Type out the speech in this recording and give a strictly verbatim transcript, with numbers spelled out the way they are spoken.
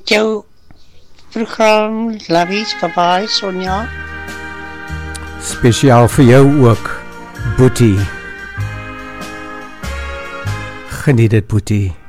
met jou program, Lovies, bye-bye, Sonja. Spesiaal vir jou ook, Boetie. Geniet dit, Boetie.